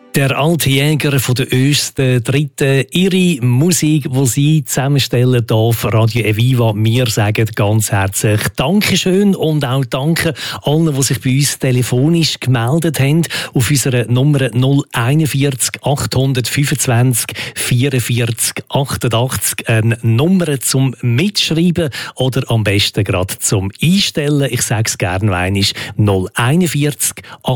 Der alte Jäger von der Östen, dritte, ihre Musik, die sie zusammenstellen hier auf Radio Eviva. Wir sagen ganz herzlich Dankeschön und auch danke allen, die sich bei uns telefonisch gemeldet haben auf unserer Nummer 041 825 44 88. Eine Nummer zum Mitschreiben oder am besten gerade zum Einstellen. Ich sage es gerne noch einmal. 041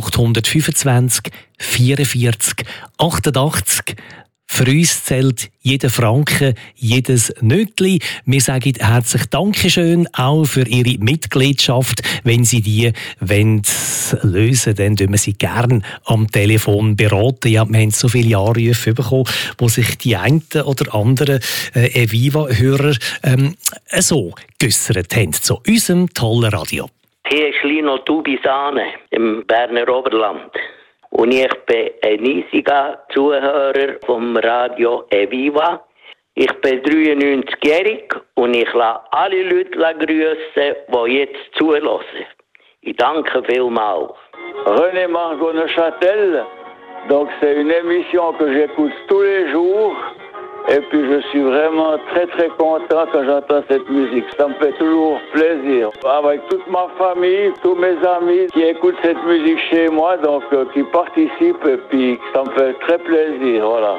825 44 88. Für uns zählt jeder Franken, jedes Nötli. Wir sagen herzlich Dankeschön auch für Ihre Mitgliedschaft. Wenn Sie die lösen wollen, dann tun wir Sie gerne am Telefon beraten. Ja, wir haben so viele Anrufe bekommen, wo sich die einen oder anderen Eviva-Hörer so geäussert haben zu unserem tollen Radio. Hier ist Lino Tubisane im Berner Oberland. Und ich bin ein riesiger Zuhörer vom Radio Eviva. Ich bin 93-jährig und ich lasse alle Leute grüßen, die jetzt zulassen. Ich danke vielmals. René Margot Neuchâtel, donc c'est une émission que j'écoute tous les jours. Et puis je suis vraiment très très content quand j'entends cette musique. Ça me fait toujours plaisir. Avec toute ma famille, tous mes amis qui écoutent cette musique chez moi, donc qui participent, et puis ça me fait très plaisir. Voilà.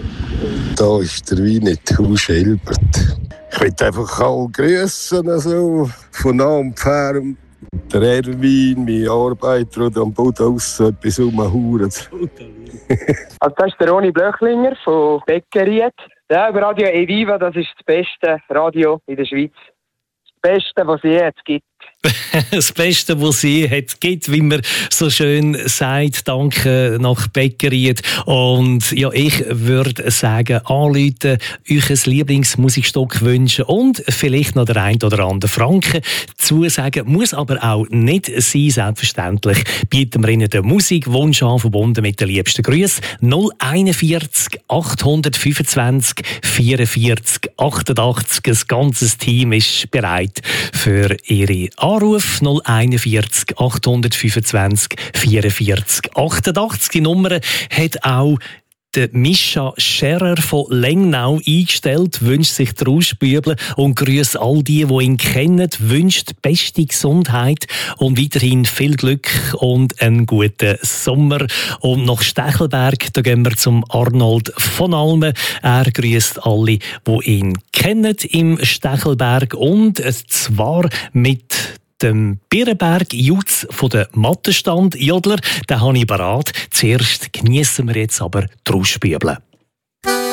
Da ist der Winnetou Schelbert. Ich will einfach alle grüßen, also von nah und fern. Der Erwin, mein Arbeiter, der am Boden aussen etwas umhauert. Also das ist der Roni Blöchlinger von Beckeriet. Ja, Radio Eviva, das ist das beste Radio in der Schweiz. Das Beste, was es jetzt gibt. Das Beste, was es gibt, wie man so schön sagt. Danke nach Beckeriet. Und ja, ich würde sagen, anrufen, euch ein Lieblingsmusikstück wünschen und vielleicht noch der ein oder andere Franken zusagen. Muss aber auch nicht sein, selbstverständlich. Bieten wir Ihnen den Musikwunsch an, verbunden mit den liebsten Grüßen. 041 825 44 88. Das ganze Team ist bereit für Ihre Anruf. 041 825 44 88. Die Nummer hat auch der Mischa Scherer von Lengnau eingestellt, wünscht sich die Rauschbübel und grüßt all die ihn kennen, wünscht beste Gesundheit und weiterhin viel Glück und einen guten Sommer. Und nach Stechelberg, da gehen wir zum Arnold von Almen. Er grüßt alle, die ihn kennen im Stechelberg, und zwar mit dem Birrenberg Jutz von der Mattenstand Jodler. Den habe ich parat. Zuerst geniessen wir jetzt aber die Rauschbübel.